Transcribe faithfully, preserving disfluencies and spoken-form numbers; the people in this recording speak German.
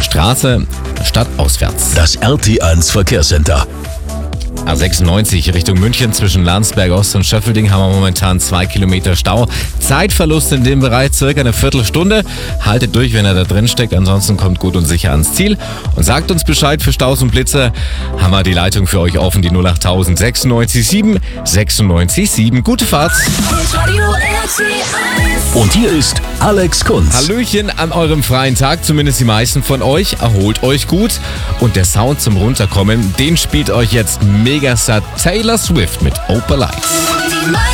Straße stadtauswärts. Das R T eins Verkehrscenter. A sechsundneunzig Richtung München zwischen Landsberg Ost und Schöffelding haben wir momentan zwei Kilometer Stau. Zeitverlust in dem Bereich circa eine Viertelstunde. Haltet durch, wenn ihr da drin steckt, ansonsten kommt gut und sicher ans Ziel. Und sagt uns Bescheid für Staus und Blitze. Haben wir die Leitung für euch offen, die null acht null sechsundneunzig sieben sechsundneunzig sieben. Gute Fahrt! Und hier ist Alex Kunz. Hallöchen an eurem freien Tag, zumindest die meisten von euch. Erholt euch gut. Und der Sound zum Runterkommen, den spielt euch jetzt Megastar Taylor Swift mit Opal Lights.